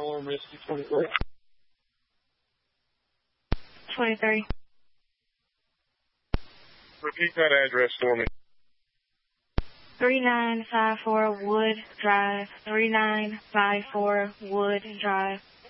Alarm Rescue 23. 23. Repeat that address for me. 3954 Wood Drive. 3954 Wood Drive.